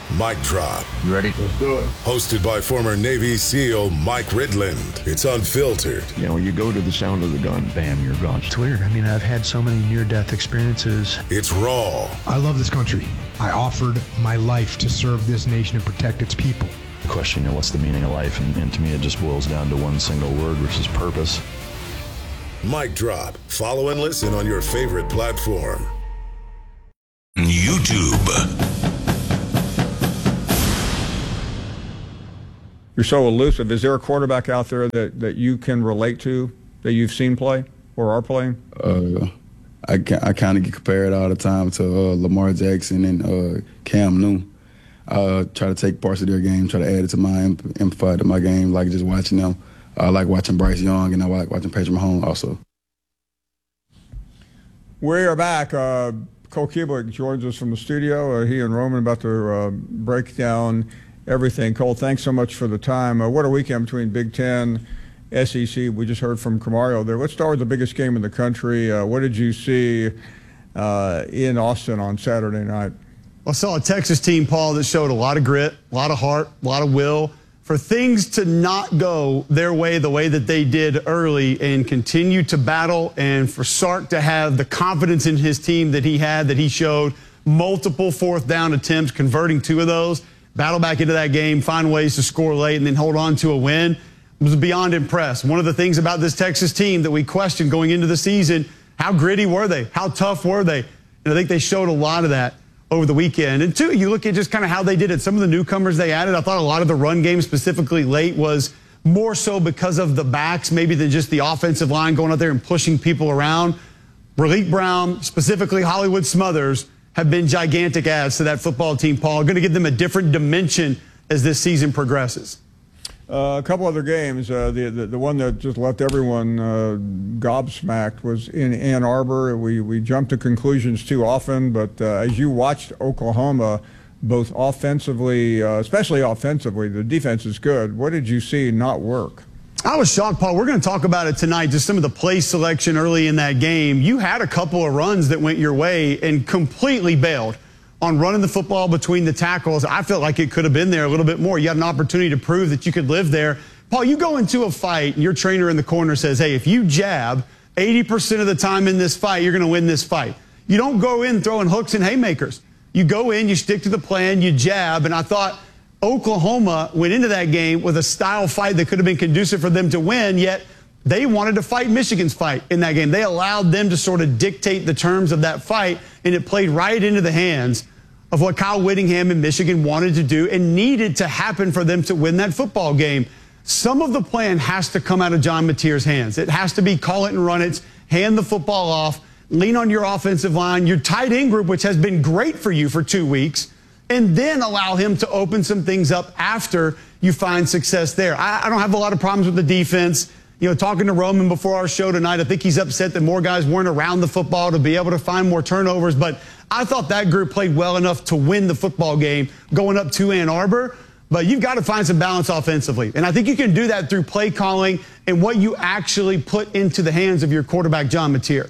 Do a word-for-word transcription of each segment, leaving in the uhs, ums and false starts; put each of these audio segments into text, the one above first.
Mic Drop. You ready? Let's do it. Hosted by former Navy SEAL Mike Ridland. It's unfiltered. You know, you go to the sound of the gun, bam, you're gone. It's weird. I mean, I've had so many near-death experiences. It's raw. I love this country. I offered my life to serve this nation and protect its people. Question, you know, what's the meaning of life? And, and to me, it just boils down to one single word, which is purpose. Mic Drop. Follow and listen on your favorite platform. YouTube. You're so elusive. Is there a quarterback out there that, that you can relate to, that you've seen play or are playing? Uh, I, I kind of get compared all the time to uh, Lamar Jackson and uh, Cam Newton. I uh, try to take parts of their game, try to add it to my, amplify to my game, like just watching them. I like watching Bryce Young, and I like watching Patrick Mahomes also. We are back. Uh, Cole Kubelik joins us from the studio. Uh, he and Roman about to uh, break down everything. Cole, thanks so much for the time. Uh, what a weekend between Big Ten, S E C. We just heard from Camario there. Let's start with the biggest game in the country. Uh, what did you see uh, in Austin on Saturday night? I saw a Texas team, Paul, that showed a lot of grit, a lot of heart, a lot of will. For things to not go their way the way that they did early and continue to battle, and for Sark to have the confidence in his team that he had, that he showed, multiple fourth down attempts, converting two of those, battle back into that game, find ways to score late, and then hold on to a win. I was beyond impressed. One of the things about this Texas team that we questioned going into the season, how gritty were they? How tough were they? And I think they showed a lot of that over the weekend. And two, you look at just kind of how they did it. Some of the newcomers they added, I thought a lot of the run game specifically late was more so because of the backs, maybe than just the offensive line going out there and pushing people around. Raleek Brown, specifically Hollywood Smothers, have been gigantic adds to that football team, Paul. Going to give them a different dimension as this season progresses. Uh, a couple other games. Uh, the, the the one that just left everyone uh, gobsmacked was in Ann Arbor. We we jump to conclusions too often, but uh, as you watched Oklahoma, both offensively, uh, especially offensively, the defense is good. What did you see not work? I was shocked, Paul. We're going to talk about it tonight, just some of the play selection early in that game. You had a couple of runs that went your way and completely bailed on running the football between the tackles. I felt like it could have been there a little bit more. You had an opportunity to prove that you could live there. Paul, you go into a fight, and your trainer in the corner says, hey, if you jab eighty percent of the time in this fight, you're going to win this fight. You don't go in throwing hooks and haymakers. You go in, you stick to the plan, you jab, and I thought Oklahoma went into that game with a style fight that could have been conducive for them to win, yet they wanted to fight Michigan's fight in that game. They allowed them to sort of dictate the terms of that fight, and it played right into the hands of what Kyle Whittingham and Michigan wanted to do and needed to happen for them to win that football game. Some of the plan has to come out of John Mateer's hands. It has to be call it and run it, hand the football off, lean on your offensive line, your tight end group, which has been great for you for two weeks, and then allow him to open some things up after you find success there. I, I don't have a lot of problems with the defense. You know, talking to Roman before our show tonight, I think he's upset that more guys weren't around the football to be able to find more turnovers, but I thought that group played well enough to win the football game going up to Ann Arbor. But you've got to find some balance offensively. And I think you can do that through play calling and what you actually put into the hands of your quarterback, John Mateer.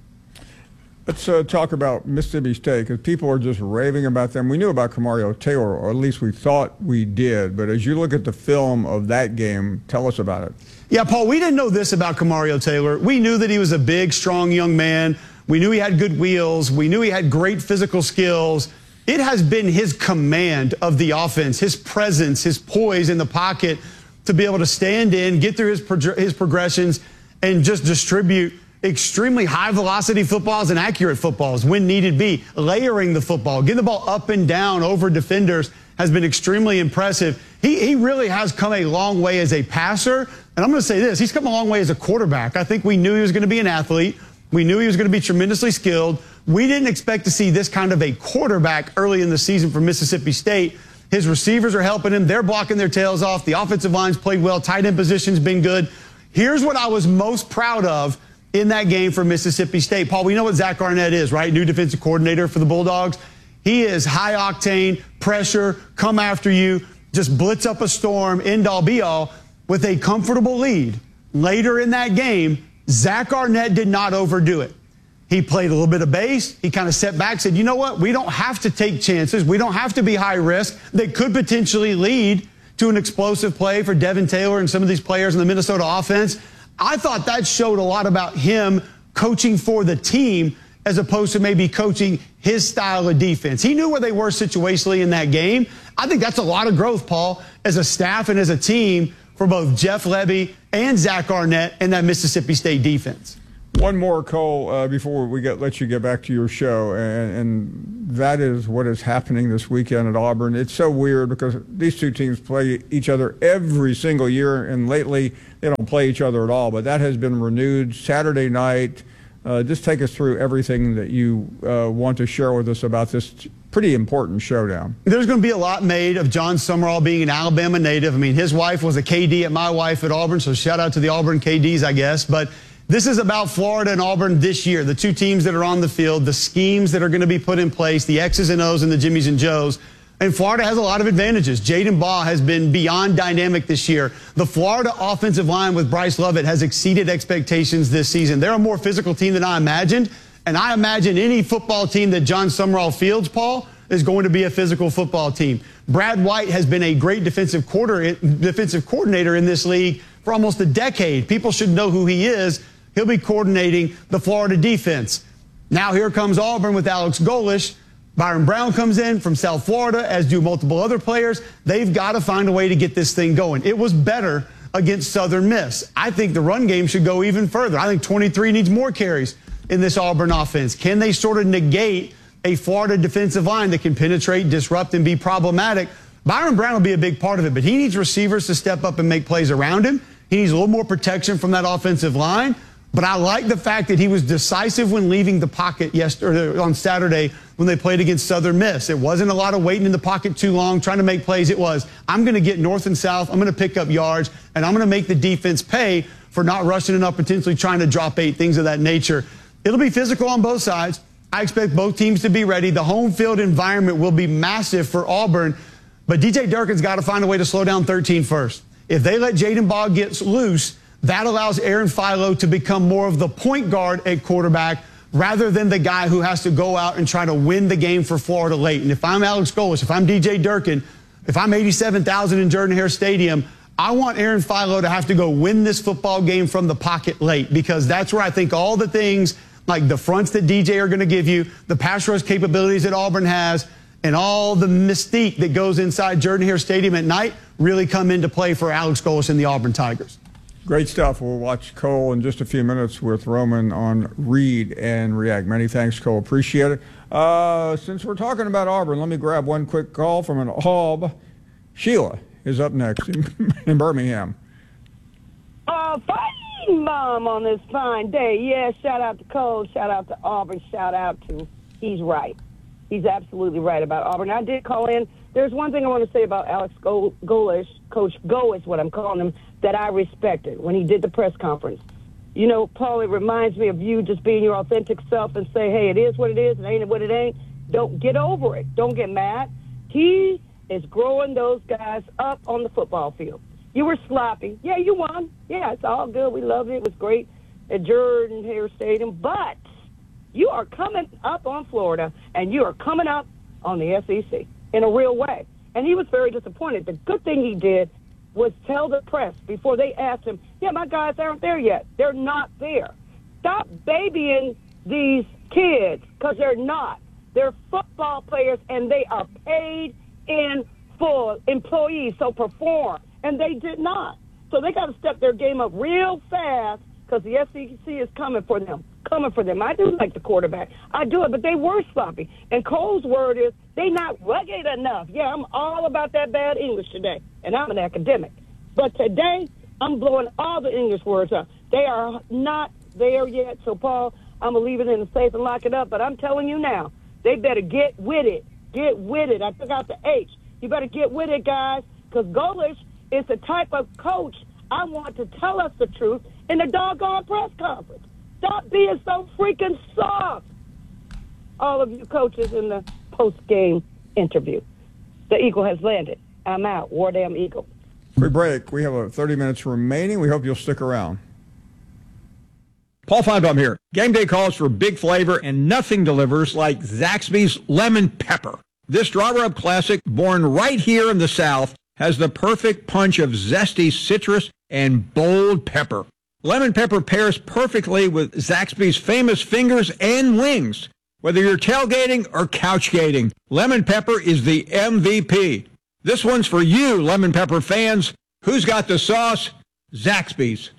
Let's uh, talk about Mississippi State, because people are just raving about them. We knew about Camario Taylor, or at least we thought we did. But as you look at the film of that game, tell us about it. Yeah, Paul, we didn't know this about Camario Taylor. We knew that he was a big, strong young man. We knew he had good wheels. We knew he had great physical skills. It has been his command of the offense, his presence, his poise in the pocket to be able to stand in, get through his, prog- his progressions, and just distribute extremely high-velocity footballs and accurate footballs when needed be. Layering the football, getting the ball up and down over defenders has been extremely impressive. He, he really has come a long way as a passer. And I'm going to say this, he's come a long way as a quarterback. I think we knew he was going to be an athlete. We knew he was going to be tremendously skilled. We didn't expect to see this kind of a quarterback early in the season for Mississippi State. His receivers are helping him. They're blocking their tails off. The offensive line's played well. Tight end position's been good. Here's what I was most proud of in that game for Mississippi State. Paul, we know what Zach Arnett is, right? New defensive coordinator for the Bulldogs. He is high octane, pressure, come after you, just blitz up a storm, end all be all, with a comfortable lead. Later in that game, Zach Arnett did not overdo it. He played a little bit of base. He kind of stepped back, said, you know what? We don't have to take chances. We don't have to be high risk that could potentially lead to an explosive play for Devin Taylor and some of these players in the Minnesota offense. I thought that showed a lot about him coaching for the team as opposed to maybe coaching his style of defense. He knew where they were situationally in that game. I think that's a lot of growth, Paul, as a staff and as a team for both Jeff Lebby and Zach Arnett and that Mississippi State defense. One more, Cole, uh, before we get let you get back to your show, and, and that is what is happening this weekend at Auburn. It's so weird because these two teams play each other every single year, and lately they don't play each other at all. But that has been renewed Saturday night. Uh, just take us through everything that you uh, want to share with us about this pretty important showdown. There's going to be a lot made of John Summerall being an Alabama native. I mean, his wife was a K D at my wife at Auburn, so shout out to the Auburn K Ds, I guess. But this is about Florida and Auburn this year, the two teams that are on the field, the schemes that are going to be put in place, the X's and O's and the Jimmies and Joes. And Florida has a lot of advantages. Jaden Baugh has been beyond dynamic this year. The Florida offensive line with Bryce Lovett has exceeded expectations this season. They're a more physical team than I imagined. And I imagine any football team that John Summerall fields, Paul, is going to be a physical football team. Brad White has been a great defensive, quarter, defensive coordinator in this league for almost a decade. People should know who he is. He'll be coordinating the Florida defense. Now here comes Auburn with Alex Golesh. Byron Brown comes in from South Florida, as do multiple other players. They've got to find a way to get this thing going. It was better against Southern Miss. I think the run game should go even further. I think twenty-three needs more carries in this Auburn offense. Can they sort of negate a Florida defensive line that can penetrate, disrupt, and be problematic? Byron Brown will be a big part of it, but he needs receivers to step up and make plays around him. He needs a little more protection from that offensive line. But I like the fact that he was decisive when leaving the pocket yesterday on Saturday when they played against Southern Miss. It wasn't a lot of waiting in the pocket too long, trying to make plays. It was, I'm going to get north and south, I'm going to pick up yards, and I'm going to make the defense pay for not rushing it up, potentially trying to drop eight, things of that nature. It'll be physical on both sides. I expect both teams to be ready. The home field environment will be massive for Auburn, but D J Durkin's got to find a way to slow down thirteen first. If they let Jaden Baugh get loose, that allows Aaron Philo to become more of the point guard at quarterback rather than the guy who has to go out and try to win the game for Florida late. And if I'm Alex Golesh, if I'm D J Durkin, if I'm eighty-seven thousand in Jordan-Hare Stadium, I want Aaron Philo to have to go win this football game from the pocket late, because that's where I think all the things like the fronts that D J are going to give you, the pass rush capabilities that Auburn has, and all the mystique that goes inside Jordan-Hare Stadium at night really come into play for Alex Golesh and the Auburn Tigers. Great stuff. We'll watch Cole in just a few minutes with Roman on Read and React. Many thanks, Cole. Appreciate it. Uh, since we're talking about Auburn, let me grab one quick call from an Aub. Sheila is up next in, in Birmingham. Uh, fine, Mom, on this fine day. Yeah, shout out to Cole. Shout out to Auburn. Shout out to, he's right. He's absolutely right about Auburn. I did call in. There's one thing I want to say about Alex Golesh, Coach Go is what I'm calling him, that I respected when he did the press conference. You know, Paul, it reminds me of you just being your authentic self and say, hey, it is what it is, it ain't what it ain't. Don't get over it. Don't get mad. He is growing those guys up on the football field. You were sloppy. Yeah, you won. Yeah, it's all good. We loved it. It was great at Jordan-Hare Stadium. But you are coming up on Florida, and you are coming up on the S E C in a real way. And he was very disappointed. The good thing he did was tell the press before they asked him, yeah, my guys aren't there yet. They're not there. Stop babying these kids, because they're not. They're football players, and they are paid in full employees, so perform. And they did not. So they got to step their game up real fast, because the S E C is coming for them. Coming for them. I do like the quarterback. I do it, but they were sloppy. And Cole's word is they not rugged enough. Yeah, I'm all about that bad English today, and I'm an academic. But today, I'm blowing all the English words up. They are not there yet. So, Paul, I'm going to leave it in the safe and lock it up. But I'm telling you now, they better get with it. Get with it. I took out the H. You better get with it, guys, because Golesh is the type of coach I want to tell us the truth in the doggone press conference. Stop being so freaking soft. All of you coaches in the post-game interview. The Eagle has landed. I'm out. War Damn Eagle. Quick break. We have uh, thirty minutes remaining. We hope you'll stick around. Paul Feinbaum here. Game day calls for big flavor, and nothing delivers like Zaxby's Lemon Pepper. This draw rub classic, born right here in the South, has the perfect punch of zesty citrus and bold pepper. Lemon pepper pairs perfectly with Zaxby's famous fingers and wings. Whether you're tailgating or couchgating, lemon pepper is the M V P. This one's for you, lemon pepper fans. Who's got the sauce? Zaxby's.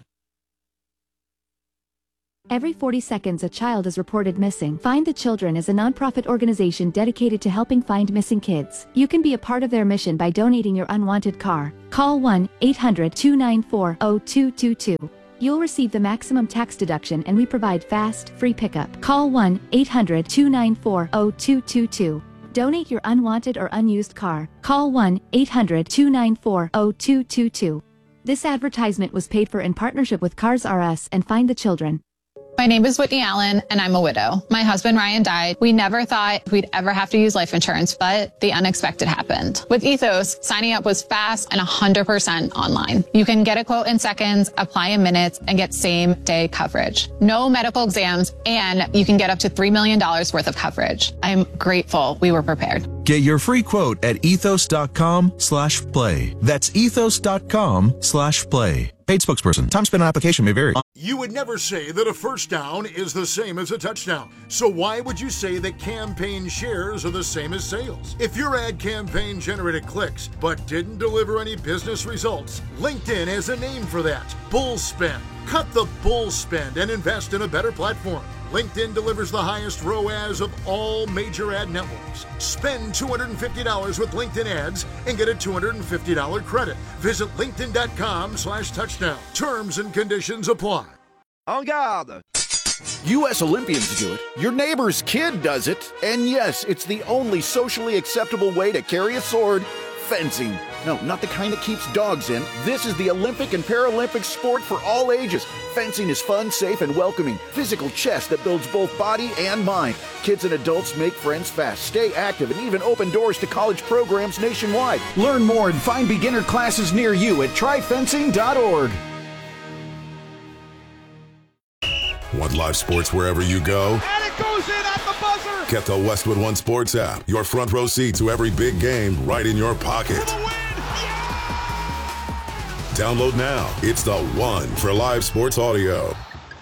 Every forty seconds, a child is reported missing. Find the Children is a nonprofit organization dedicated to helping find missing kids. You can be a part of their mission by donating your unwanted car. Call one eight hundred two nine four zero two two two. You'll receive the maximum tax deduction, and we provide fast, free pickup. Call one eight hundred two nine four zero two two two. Donate your unwanted or unused car. Call one eight hundred two nine four zero two two two. This advertisement was paid for in partnership with Cars R Us and Find the Children. My name is Whitney Allen, and I'm a widow. My husband, Ryan, died. We never thought we'd ever have to use life insurance, but the unexpected happened. With Ethos, signing up was fast and one hundred percent online. You can get a quote in seconds, apply in minutes, and get same-day coverage. No medical exams, and you can get up to three million dollars worth of coverage. I'm grateful we were prepared. Get your free quote at ethos.com slash play. That's ethos.com slash play. Paid spokesperson. Time spent on application may vary. You would never say that a first down is the same as a touchdown. So why would you say that campaign shares are the same as sales? If your ad campaign generated clicks but didn't deliver any business results, LinkedIn has a name for that. Bull spend. Cut the bull spend and invest in a better platform. LinkedIn delivers the highest R O A S of all major ad networks. Spend two hundred fifty dollars with LinkedIn ads and get a two hundred fifty dollars credit. Visit linkedin.com slash touchdown. Terms and conditions apply. En garde! U S Olympians do it. Your neighbor's kid does it. And yes, it's the only socially acceptable way to carry a sword. Fencing. No, not the kind that keeps dogs in. This is the Olympic and Paralympic sport for all ages. Fencing is fun, safe, and welcoming. Physical chess that builds both body and mind. Kids and adults make friends fast, stay active, and even open doors to college programs nationwide. Learn more and find beginner classes near you at try fencing dot org. Want live sports wherever you go? And it goes in at the buzzer! Get the Westwood One Sports app. Your front row seat to every big game right in your pocket. For the win! Yeah! Download now. It's the one for live sports audio.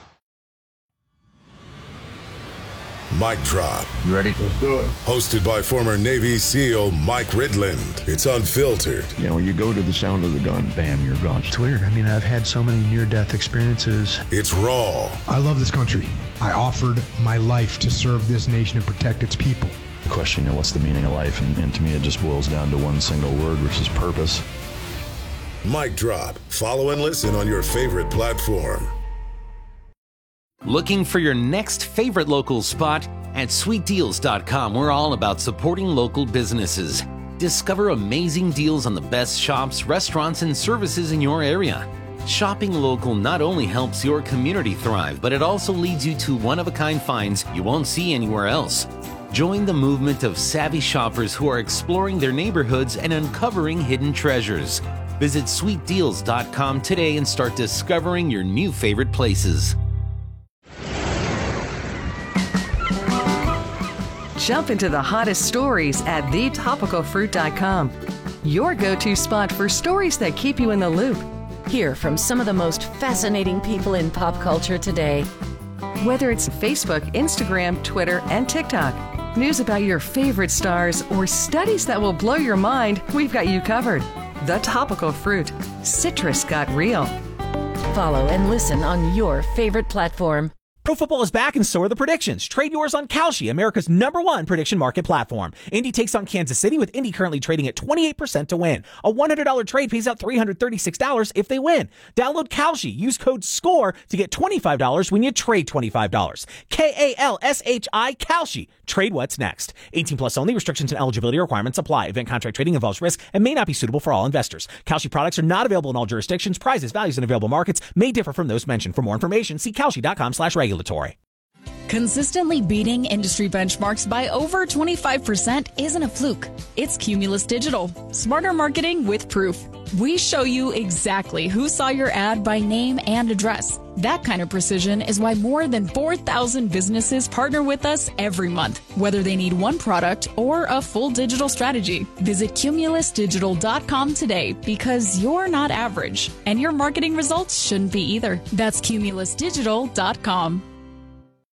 Mic Drop. You ready? Let's do it. Hosted by former Navy SEAL Mike Ridland. It's unfiltered. You know, when you go to the sound of the gun, bam, you're gone. It's weird. I mean, I've had so many near-death experiences. It's raw. I love this country. I offered my life to serve this nation and protect its people. The question, you know, what's the meaning of life? And, and to me, it just boils down to one single word, which is purpose. Mic Drop. Follow and listen on your favorite platform. Looking for your next favorite local spot? At sweet deals dot com, we're all about supporting local businesses. Discover amazing deals on the best shops, restaurants, and services in your area. Shopping local not only helps your community thrive, but it also leads you to one-of-a-kind finds you won't see anywhere else. Join the movement of savvy shoppers who are exploring their neighborhoods and uncovering hidden treasures. Visit sweet deals dot com today and start discovering your new favorite places. Jump into the hottest stories at the topical fruit dot com. Your go-to spot for stories that keep you in the loop. Hear from some of the most fascinating people in pop culture today. Whether it's Facebook, Instagram, Twitter, and TikTok, news about your favorite stars, or studies that will blow your mind, we've got you covered. The Topical Fruit. Citrus got real. Follow and listen on your favorite platform. Pro football is back and so are the predictions. Trade yours on Kalshi, America's number one prediction market platform. Indy takes on Kansas City, with Indy currently trading at twenty-eight percent to win. A one hundred dollars trade pays out three hundred thirty-six dollars if they win. Download Kalshi. Use code SCORE to get twenty-five dollars when you trade twenty-five dollars. K A L S H I, Kalshi. Trade what's next. eighteen plus only. Restrictions and eligibility requirements apply. Event contract trading involves risk and may not be suitable for all investors. Kalshi products are not available in all jurisdictions. Prices, values, and available markets may differ from those mentioned. For more information, see Kalshi dot com slash regulatory. Consistently beating industry benchmarks by over twenty-five percent isn't a fluke. It's Cumulus Digital. Smarter marketing with proof. We show you exactly who saw your ad by name and address. That kind of precision is why more than four thousand businesses partner with us every month, whether they need one product or a full digital strategy. Visit cumulus digital dot com today because you're not average, and your marketing results shouldn't be either. That's cumulus digital dot com.